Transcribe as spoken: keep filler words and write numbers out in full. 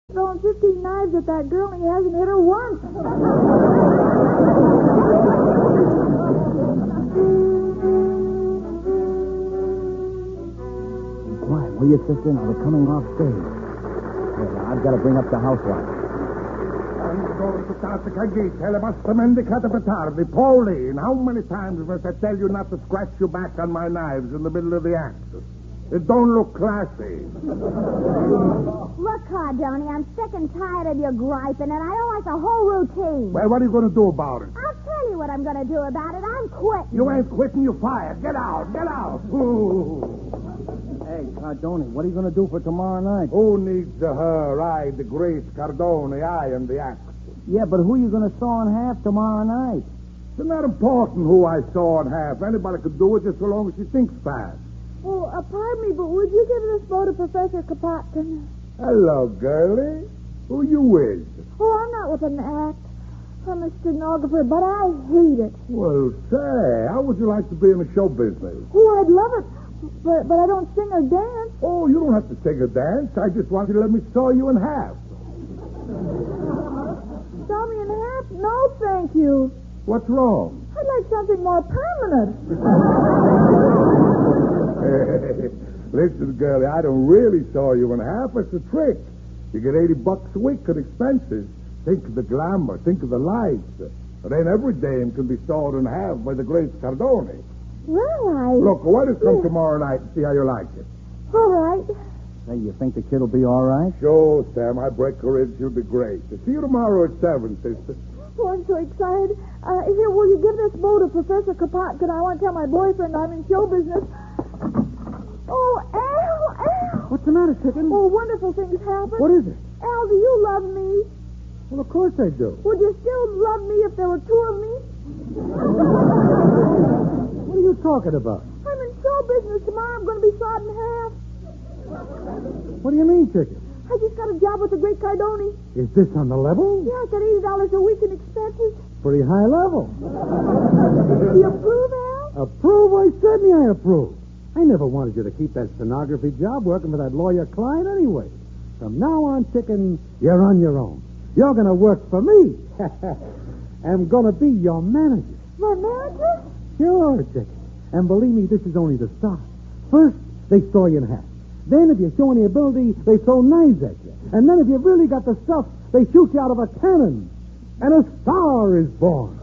throwing fifteen knives at that girl and he hasn't hit her once. Quiet, will you, sister? Now they're coming off stage. Well, I've got to bring up the housewife. Pauline, how many times must I tell you not to scratch your back on my knives in the middle of the act? It don't look classy. Look, Cardone, I'm sick and tired of your griping, and I don't like the whole routine. Well, what are you going to do about it? I'll tell you what I'm going to do about it. I'm quitting. You ain't quitting, you're fired. Get out, get out. Ooh. Hey, Cardone, what are you going to do for tomorrow night? Who needs the her? I, the Grace Cardone. I am the act. Yeah, but who are you going to saw in half tomorrow night? It's not important who I saw in half. Anybody could do it just so long as she thinks fast. Oh, uh, pardon me, but would you give this bow to Professor Kropotkin? Hello, girlie. Who you with? Oh, I'm not with an act. I'm a stenographer, but I hate it. Well, say, how would you like to be in the show business? Oh, I'd love it, but, but I don't sing or dance. Oh, you don't have to sing or dance. I just want you to let me saw you in half. Saw me in half? No, thank you. What's wrong? I'd like something more permanent. Listen, girlie, I don't really saw you in half. It's a trick. You get eighty bucks a week in expenses. Think of the glamour. Think of the lights. It ain't every dame can be sawed in half by the great Cardone. Well, I... Look, why don't you come tomorrow night and see how you like it? All right. Hey, you think the kid'll be all right? Sure, Sam. I break her in. She'll be great. See you tomorrow at seven, sister. Oh, I'm so excited. Uh, here, will you give this bow to Professor Kropotkin? I want to tell my boyfriend I'm in show business. Oh, Al, Al. What's the matter, chicken? Oh, wonderful things happen. What is it? Al, do you love me? Well, of course I do. Would you still love me if there were two of me? What are you talking about? I'm in show business tomorrow. I'm going to be sawed in half. What do you mean, chicken? I just got a job with the great Cardone. Is this on the level? Yeah, I got eighty dollars a week in expenses. Pretty high level. Do you approve, Al? Approve? I certainly I approve. I never wanted you to keep that stenography job working for that lawyer client anyway. From now on, chicken, you're on your own. You're going to work for me. I'm going to be your manager. My manager? Sure, chicken. And believe me, this is only the start. First, they saw you in half. Then, if you show any ability, they throw knives at you. And then, if you've really got the stuff, they shoot you out of a cannon. And a star is born.